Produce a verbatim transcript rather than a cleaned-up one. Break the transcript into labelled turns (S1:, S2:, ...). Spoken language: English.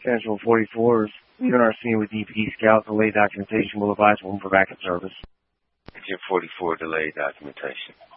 S1: Central forty-four is leaving our scene with D P Scout. Delayed documentation will advise one for backup service.
S2: Agent forty-four, delayed documentation.